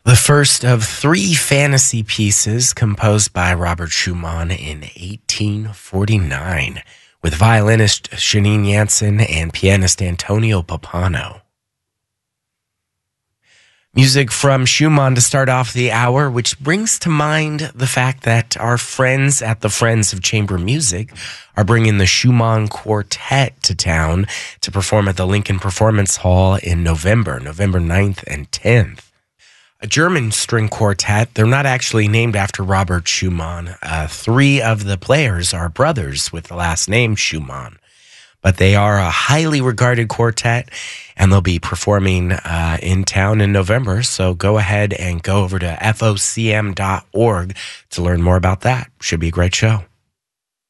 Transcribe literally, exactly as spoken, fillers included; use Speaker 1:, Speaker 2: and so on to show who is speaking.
Speaker 1: The first of three fantasy pieces composed by Robert Schumann in eighteen forty-nine with violinist Janine Jansen and pianist Antonio Pappano. Music from Schumann to start off the hour, which brings to mind the fact that our friends at the Friends of Chamber Music are bringing the Schumann Quartet to town to perform at the Lincoln Performance Hall in November, November ninth and tenth. A German string quartet. They're not actually named after Robert Schumann. Uh, three of the players are brothers with the last name Schumann. But they are a highly regarded quartet, and they'll be performing uh, in town in November. So go ahead and go over to F O C M dot org to learn more about that. Should be a great show.